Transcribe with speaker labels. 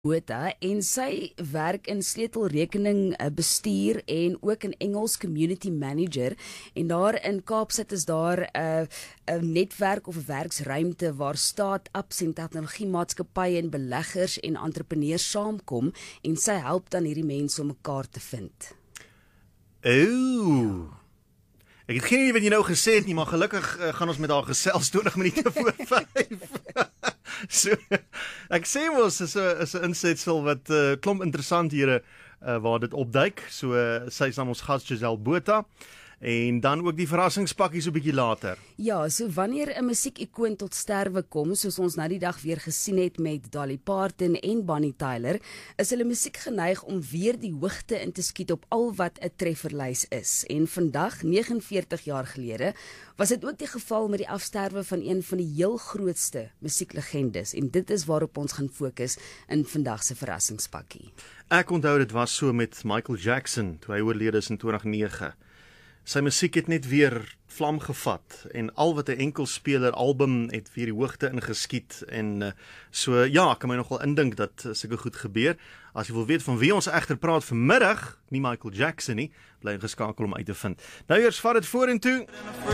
Speaker 1: Botha en sy werk in sleutelrekening bestuur en ook in Engels community manager en daar in Kaapstad is daar 'n netwerk of 'n werksruimte waar start-ups en tegnologiemaatskappye en beleggers en entrepreneurs saamkom en sy help dan hierdie mense om mekaar te vind.
Speaker 2: Ek het geen idee wat jy nou gesê het nie, maar gelukkig gaan ons met haar gesels 20 minute voor 5. So, ek sê mos is 'n insetsel wat klomp interessanthede waar dit opduik. So sy is dan ons gas Giselle Botha en dan ook die verrassingspakkie so 'n bietjie later.
Speaker 1: Ja, so wanneer 'n musiekikoon tot sterwe kom, soos ons nou die dag weer gesien het met Dolly Parton en Bonnie Tyler, is hulle musiek geneig om weer die hoogte in te skiet op al wat 'n trefferlys is. En vandag, 49 jaar gelede, was dit ook die geval met die afsterwe van een van die heel grootste musieklegendes. En dit is waarop ons gaan fokus in vandag se verrassingspakkie.
Speaker 2: Ek onthou dit was so met Michael Jackson, toe hy oorlede is in 2009. Sy musiek het net weer vlam gevat en al wat 'n enkelspeler album het weer die hoogte ingeskiet en so ja, kan my nogal indink dat sulke goed gebeur. As jy wil weet van wie ons egter praat vanmiddag, nie Michael Jackson nie, bly ingeskakel om uit te vind. Nou eers vat dit vorentoe.